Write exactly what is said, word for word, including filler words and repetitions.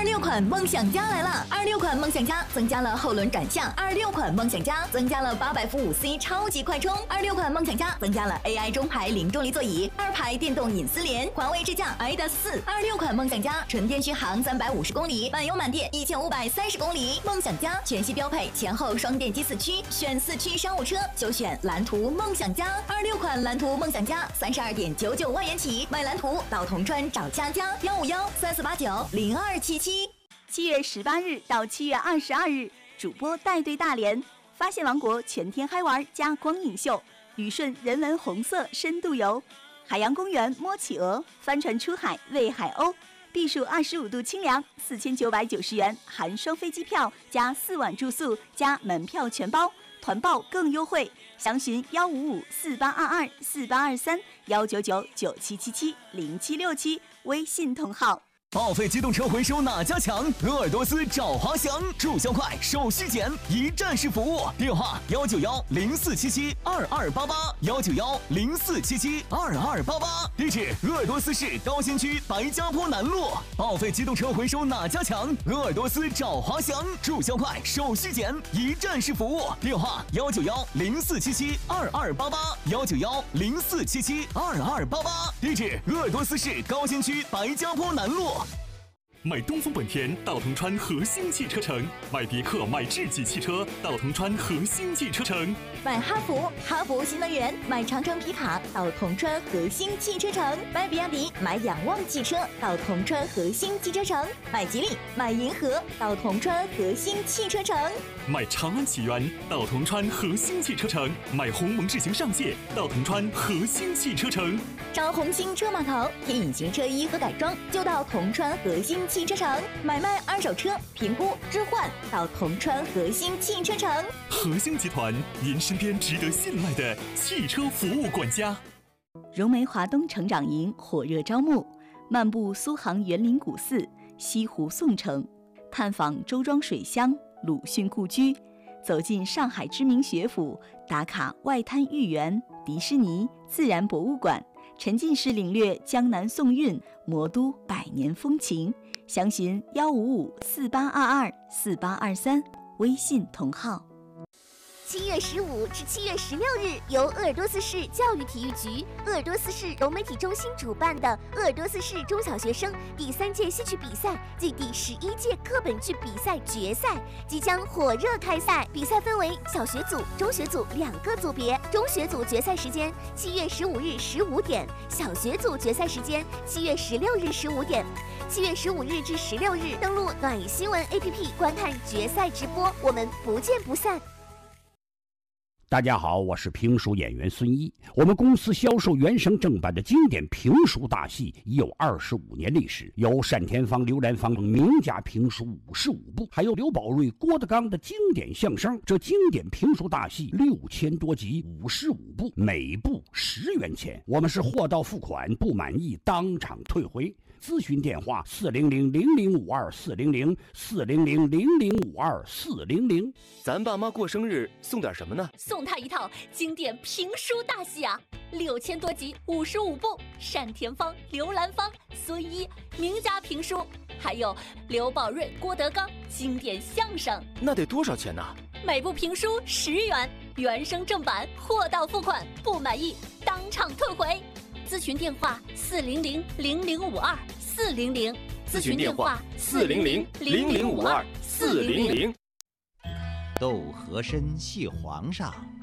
六款梦想家来了！二六款梦想家增加了后轮转向，二六款梦想家增加了八百伏五 C 超级快充，二六款梦想家增加了 A I 中排零重力座椅，二排电动隐私联，环卫智驾 i D A S 四。二六款梦想家纯电续航三百五十公里，满油满电一千五百三十公里。梦想家全系标配前后双电机四驱，选四驱商务车就选蓝图梦想家。二六款蓝图梦想家三十二点九九万元起，买蓝图到铜川找佳佳，幺五幺三四八九零二七七。 七月十八日到七月二十二日，主播带队大连，发现王国全天嗨玩加光影秀，旅顺人文红色深度游，海洋公园摸企鹅，帆船出海喂海鸥，避暑二十五度清凉，四千九百九十元含双飞机票加四晚住宿加门票全包，团报更优惠，详询幺五五四八二二四八二三幺九九九七七七零七六七微信同号。 报废机动车回收哪家强？鄂尔多斯找华翔，注销快，手续简，一站式服务。电话幺九幺零四七七二二八八幺九幺零四七七二二八八。地址：鄂尔多斯市高新区白家坡南路。报废机动车回收哪家强？鄂尔多斯找华翔，注销快，手续简，一站式服务。电话幺九幺零四七七二二八八幺九幺零四七七二二八八。地址：鄂尔多斯市高新区白家坡南路。 买东风本田到铜川和兴汽车城，买别克买智己汽车到铜川和兴汽车城， 买哈弗哈弗新能源，买长城皮卡到铜川和兴汽车城，买比亚迪买仰望汽车到铜川和兴汽车城，买吉利买银河到铜川和兴汽车城， 买长安启源到铜川和兴汽车城，买鸿蒙智行上界到铜川和兴汽车城。 找红星车码头贴隐形车衣和改装就到铜川和兴汽车城，买卖二手车评估置换到铜川和兴汽车城。 和兴集团，您身边值得信赖的汽车服务管家。 融媒华东成长营火热招募，漫步苏杭园林古寺、西湖宋城，探访周庄水乡、鲁迅故居，走进上海知名学府，打卡外滩豫园、迪士尼、自然博物馆，沉浸式领略江南宋韵、魔都百年风情。详询幺五五四八二二四八二三，微信同号。 七月十五至七月十六日，由鄂尔多斯市教育体育局、鄂尔多斯市融媒体中心主办的鄂尔多斯市中小学生第三届戏曲比赛暨第十一届课本剧比赛决赛即将火热开赛。比赛分为小学组、中学组两个组别。中学组决赛时间七月十五日十五点，小学组决赛时间七月十六日十五点。七月十五日至十六日，登录暖雨新闻 A P P 观看决赛直播，我们不见不散。 大家好，我是评书演员孙一。我们公司销售原声正版的经典评书大戏已有二十五年历史，有单田芳、刘兰芳等名家评书五十五部，还有刘宝瑞、郭德纲的经典相声。这经典评书大戏六千多集，五十五部，每部十元钱。我们是货到付款，不满意当场退回。咨询电话：四零零零零五二四零零四零零零零五二四零零。 咱爸妈过生日送点什么呢？ 送他一套经典评书大戏啊，六千多集，五十五部，单田芳、刘兰芳、孙一名家评书，还有刘宝瑞、郭德纲经典相声。 那得多少钱呢？ 每部评书十元，原声正版，货到付款，不满意当场退回。咨询电话：四零零零零五二四零零。 咨询电话：四零零零零五二四零零。 窦和珅谢皇上，